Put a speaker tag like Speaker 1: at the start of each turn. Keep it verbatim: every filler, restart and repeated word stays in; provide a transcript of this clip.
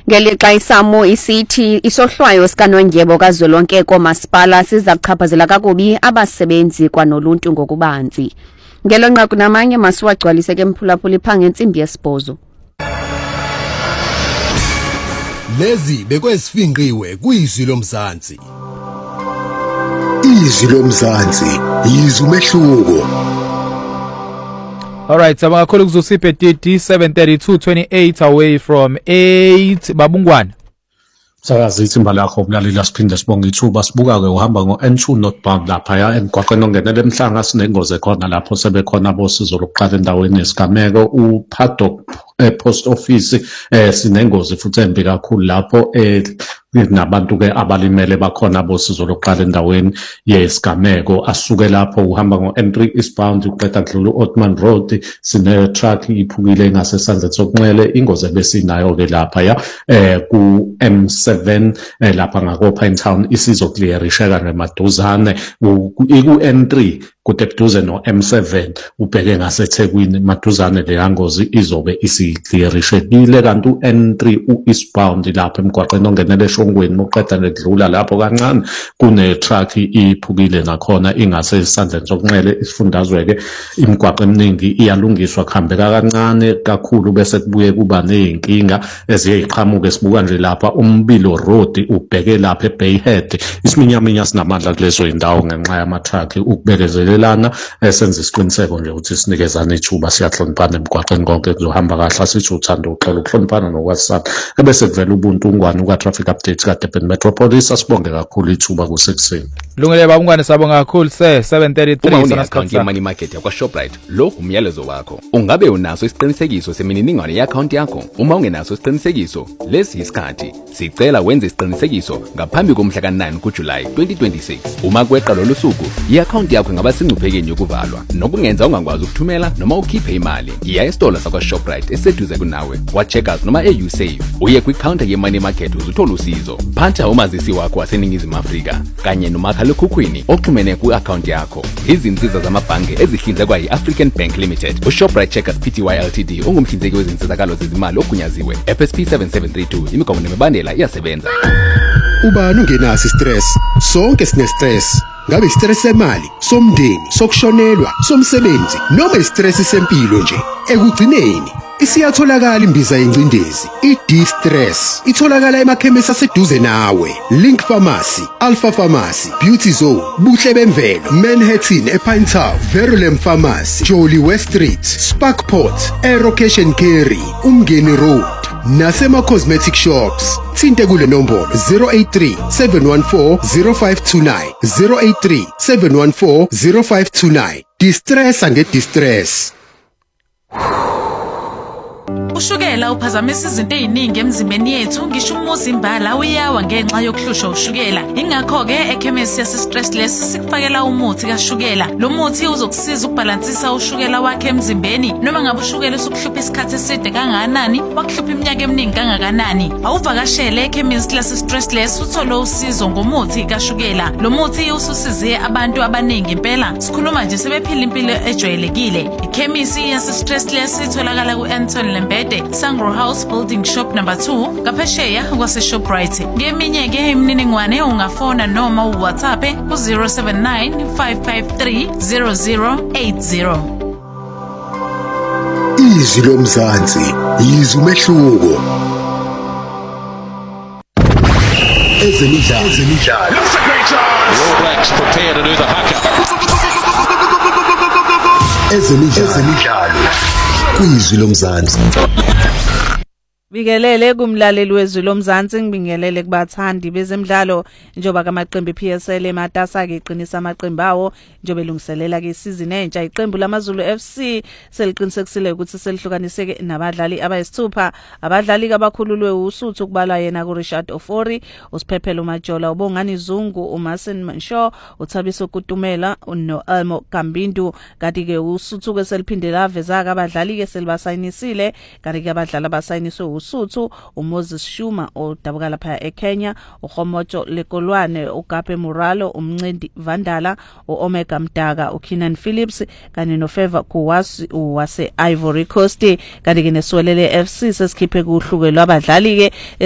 Speaker 1: Ngelixa isamo isithi isohlwayo sikanondyebo kazwelonke komasipala sizaqhaphazela kakubi abasebenzi kwanoluntu ngokubanzi. Ngelo nqaku namanye masiwagcwalise ke mphulaphula iphange entsimbi yesibhozo.
Speaker 2: Lezi bekwesifinqiwe kuyizwi lomzansi. Izwi lomzansi yizwi umehluko.
Speaker 3: All right, sabanga kakhulu kuzosiphe D D seven thirty-two twenty-eight away from eight Babungwana.
Speaker 4: Sakazi ithimba lakho umlaleli asiphinde sibonge ithuba sibuka ke uhamba ngo N two northbound lapha ya emgwaqweni ongenele emhlanga sinengozi khona lapho sebekhona bosizo lokuqala endaweni yesigameko uPaddock post office eh sinengozi futhi embi kakhulu lapho eh nabantu ke abalimele bakhona bosizo lokuqala endaweni yesigameko asuke lapho uhamba ngo N three eastbound uqeda dlula uOtman Road sine truck iphukile ngasesandleni sokunxele ingozi ebesinayo ke lapha ya eh ku M seven eh lapha ngako Pinetown isizoclearisheka nemaduzane ku N three kude buduze no M seven ubheke ngaseThekwini maduzane le yangozi izobe isiclearishekile kanti u N three u eastbound lapha emgwaqweni ongenele eShongweni uqeda nedlula lapho kancane kune truck iphukile nakhona ingase isandleni sokunxele isifundazwe ke imigwaqo eminingi iyalungiswa kuhambeka kancane kakhulu bese kubuye kuba nezinkinga eziyiqhamuke sibuka nje lapha umbilo road ubheke lapha eBayhead isiminyaminya sinamandla kulezo indawo ngenxa yama truck ukubekezelelana esenza isiqiniseko nje ukuthi sinikezana ithuba siyahloniphana emgwaqweni konke kuzohamba kahle sithi uthando uxolo ukuhloniphana nokwasana ebese kuvela ubuntu ungwane uka traffic updates ka Durban Metropolis asibonge kakhulu ithuba kusekuseni.
Speaker 3: Lungile Babungwane sabonga kakhulu se seven thirty-three
Speaker 5: sana ye money market yakwa Shoprite lo umyalezo wakho ungabe unaso isiqinisekiso semininingwane ye account yakho uma ungenaso isiqinisekiso lesi isikhathi sicela wenze isiqinisekiso ngaphambi komhla ka nine kuJuly twenty twenty-six uma kweqa lo suku i account yakho ingaba singcuphekeni yokuvalwa nokungenza ungakwazi ukuthumela noma ukhiphe imali iya esitolo sakwa Shoprite eseduze kunawe wa checkers noma e uSave uye kwi counter ye money market uzuthola usizo phatha umazisi wakho waseningizimu Afrika kanye nomakhalekhukhwini oxhumene ku account yakho izinsiza zamabhange ezihlinzekwa yi-African Bank Limited uShoprite Checkers Pty Ltd ungumhlinzeki wezinsizakalo zezimali ogunyaziwe F S P seven seven three two imigomo nemibandela iyasebenza.
Speaker 2: Ubani ungenasi stress sonke sine stress ngabe istress semali somndeni sokushonelwa somsebenzi noma istress sempilo nje ekugcineni isiyatholakala imbiza yencindezi i-D-Stress itholakala emakhemisi aseduze nawe Link Pharmacy, Alpha Pharmacy, Beauty Zone, Buhle Bemvelo, Manhattan ePinetown, Verulam Pharmacy, Jolly West Street, Sparkport, Aerocation Carry, Umngeni Road nasema cosmetic shops. Thinte kule nombolo zero eight three seven one four zero five two nine zero eight three seven one four zero five two nine. D-Stress and D-Stress.
Speaker 6: Ushukela uphazamisa izinto eziningi emzimbeni yethu ngisho umuzimbala uyawa ngenxa yokuhlushwa ushukela ingakho ke ekhemisi yase Stressless sikufakela umuthi kashukela lo muthi uzokusiza ukubalansisa ushukela wakhe emzimbeni noma ngabe ushukela usukuhlupha isikhathi eside kangakanani wakuhlupha iminyaka eminingi kangakanani awuvakashele ekhemisi lase Stressless uthole usizo ngomuthi kashukela lo muthi ususize abantu abaningi impela sikhuluma nje sebephila impilo ejwayelekile ikhemisi yase Stressless itholakala ku Anton Lembede Sangro House Building Shop number two Kapesheya kwase Shoprite ngeminye ke imininingwane ungafona noma uWhatsApp ku zero seven nine five five three zero zero eight zero.
Speaker 2: Izwi lomzansi yizwi umehluko. Ezemidlalo ezemidlalo
Speaker 7: All Blacks prepare to do the haka.
Speaker 2: Ezemidlalo kuyizwi lomzansi.
Speaker 8: Bikelele kumlaleli wezwi lomzansi ngibingelele kubathandi bezemidlalo njoba kamaqembu P S L ematasa ke iqinisa amaqembu awo njobe lungiselela ke isizini entsha iqembu lamaZulu F C seliqinisekisile ukuthi selihlukaniseke nabadlali abayisithupha abadlali abakhululwe uSuthu kubalwa yena ku Richard Ofori uSiphephelo Majola uBongani Zungu uMasin Manshaw uThabiso Kutumela no Elmo Kambindu kanti ke uSuthu ke seliphindela aveza abadlali ke selibasayinisile kanti ke abadlali abasayiniswe uSuthu uMoses Shuma odabuka lapha eKenya uKhomotsho Lekolwane uGape Muralo umncindi Vandala uOmega Mdaka uKinan Phillips kanye noFavor Kuwasi wase Ivory Coast kanti ke neswelele F C sesikhiphe kuhluke lwabadlali ke